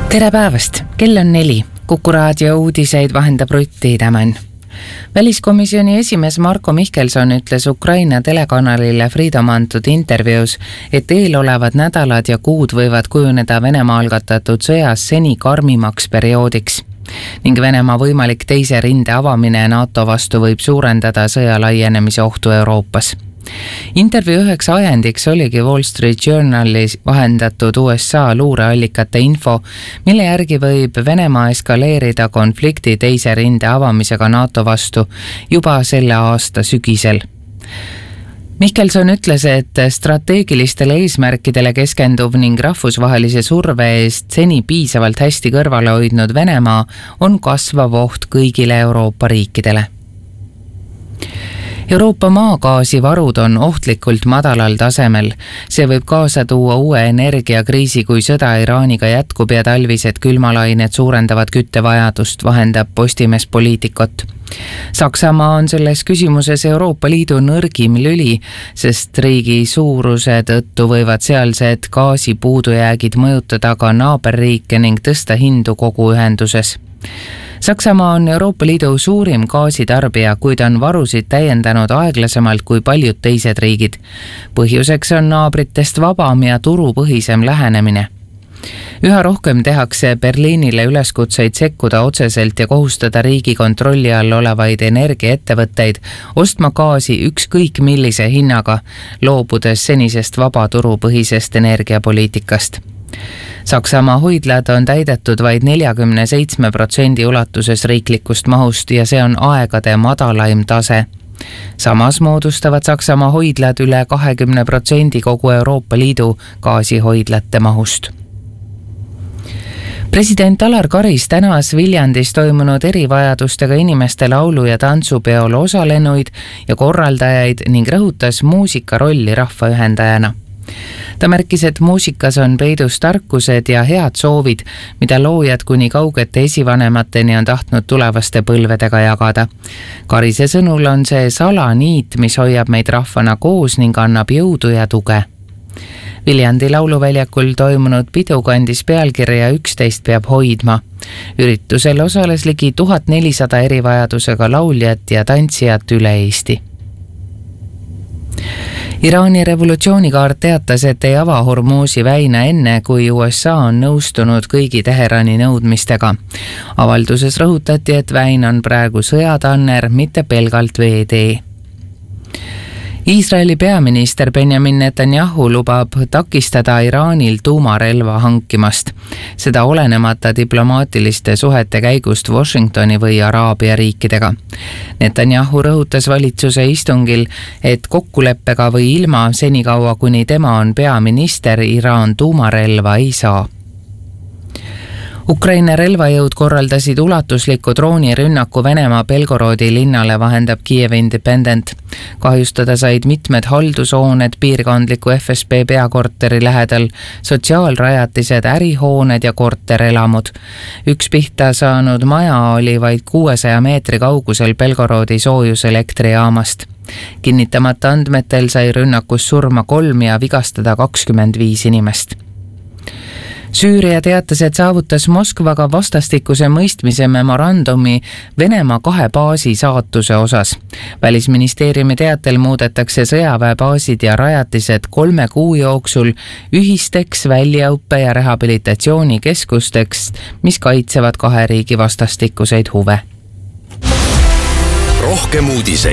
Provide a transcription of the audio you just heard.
Tere päevast, kell on 4. Kuku raadio uudiseid vahendab Rutti Täman. Väliskomisjoni esimees Marko Mihkelson ütles Ukraina telekanalile Freedom antud intervjuus, et eelolevad nädalad ja kuud võivad kujuneda Venemaa algatatud sõjas seni karmimaks perioodiks ning Venemaa võimalik teise rinde avamine NATO vastu võib suurendada sõja laienemise ohtu Euroopas. Intervjuu üheks ajendiks oligi Wall Street Journalis vahendatud USA luureallikate info, mille järgi võib Venemaa eskaleerida konflikti teise rinde avamisega NATO vastu juba selle aasta sügisel. Mihkelson ütles, et strateegilistele eesmärkidele keskenduv ning rahvusvahelise surve eest seni piisavalt hästi kõrvale hoidnud Venemaa on kasvav oht kõigile Euroopa riikidele. Euroopa maagaasivarud on ohtlikult madalal tasemel. See võib kaasa tuua uue energiakriisi, kui sõda Iraaniga jätkub ja talvised külmalained suurendavad küttevajadust, vahendab Postimees Poliitikot. Saksamaa on selles küsimuses Euroopa Liidu nõrgim lüli, sest riigi suuruse tõttu võivad sealsed gaasipuudujäägid mõjutada ka naaberriike ning tõsta hindu kogu ühenduses. Saksamaa on Euroopa Liidu suurim gaasitarbija, kuid on varusid täiendanud aeglasemalt kui paljud teised riigid. Põhjuseks on naabritest vabam ja turupõhisem lähenemine. Üha rohkem tehakse Berliinile üleskutseid sekkuda otseselt ja kohustada riigi kontrolli all olevaid energiaettevõtteid ostma gaasi ükskõik millise hinnaga, loobudes senisest vabaturupõhisest energiapoliitikast. Saksamaa hoidlad on täidetud vaid 47% ulatuses riiklikust mahust ja see on aegade madalaim tase. Samas moodustavad Saksamaa hoidlad üle 20% kogu Euroopa Liidu gaasihoidlate mahust. President Alar Karis tänas Viljandis toimunud erivajadustega inimeste laulu- ja tantsupeol osalenuid ja korraldajaid ning rõhutas muusika rolli rahvaühendajana. Ta märkis, et muusikas on peidus tarkused ja head soovid, mida loojad kuni kaugete esivanemateni on tahtnud tulevaste põlvedega jagada. Karise sõnul on see salaniit, mis hoiab meid rahvana koos ning annab jõudu ja tuge. Viljandi lauluväljakul toimunud pidu kandis pealkirja 11 peab hoidma. Üritusel osales ligi 1400 erivajadusega lauljat ja tantsijat üle Eesti. Iraani revolutsioonikaart teatas, et ei ava Hormuzi väina enne, kui USA on nõustunud kõigi Teherani nõudmistega. Avalduses rõhutati, et väin on praegu sõjatanner, mitte pelgalt veetee. Iisraeli peaminister Benjamin Netanyahu lubab takistada Iraanil tuumarelva hankimast. Seda olenemata diplomaatiliste suhete käigust Washingtoni või Araabia riikidega. Netanyahu rõhutas valitsuse istungil, et kokkuleppega või ilma senikaua, kuni tema on peaminister, Iraan tuumarelva ei saa. Ukraina relvajõud korraldasid ulatusliku droonirünnaku Venemaa Belgorodi linnale, vahendab Kiev Independent. Kahjustada said mitmed haldushooned piirkondliku FSB peakorteri lähedal, sotsiaalrajatised, ärihooned ja korterelamud. Üks pihta saanud maja oli vaid 600 meetri kaugusel Belgorodi soojuselektrijaamast. Kinnitamata andmetel sai rünnakus surma 3 ja vigastada 25 inimest. Süüria teatas, et saavutas Moskvaga vastastikuse mõistmise memorandumi Venemaa 2 baasi saatuse osas. Välisministeeriumi teatel muudetakse sõjaväebaasid ja rajatised 3 kuu jooksul ühisteks väljaõppe- ja rehabilitatsioonikeskusteks, mis kaitsevad 2 riigi vastastikuseid huve. Rohkem uudiseid